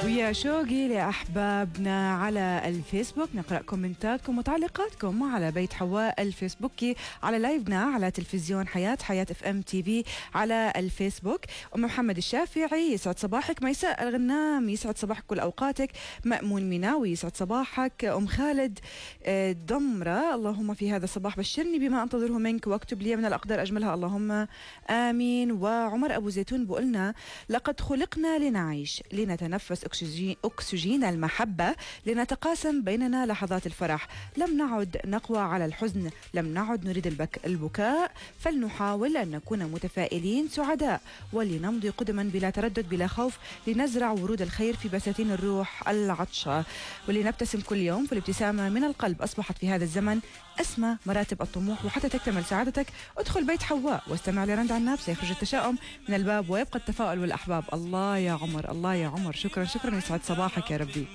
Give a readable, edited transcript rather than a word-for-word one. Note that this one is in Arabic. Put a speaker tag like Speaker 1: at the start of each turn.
Speaker 1: ويا شوقي لأحبابنا على الفيسبوك، نقرأ كومنتاتكم وتعليقاتكم على بيت حواء الفيسبوكي، على لايفنا على تلفزيون حياة اف ام تي في على الفيسبوك. أم محمد الشافعي يسعد صباحك. ميساء الغنام يسعد صباحك كل أوقاتك. مأمون مناوي يسعد صباحك. أم خالد دمرة اللهم في هذا الصباح بشرني بما أنتظره منك واكتب لي من الأقدار أجملها اللهم آمين. وعمر أبو زيتون بقولنا لقد خلقنا لنعيش، لنتنفس أكسجين المحبة، لنتقاسم بيننا لحظات الفرح. لم نعد نقوى على الحزن، لم نعد نريد البكاء، فلنحاول أن نكون متفائلين سعداء، ولنمضي قدما بلا تردد بلا خوف، لنزرع ورود الخير في بساتين الروح العطشة، ولنبتسم كل يوم. فالابتسامة من القلب أصبحت في هذا الزمن أسمى مراتب الطموح. وحتى تكتمل سعادتك ادخل بيت حواء واستمع لرند عناب، سيخرج التشاؤم من الباب ويبقى التفاؤل والأحباب. الله يا عمر، الله يا عمر، شكرا شكرا، يسعد صباحك يا ربي.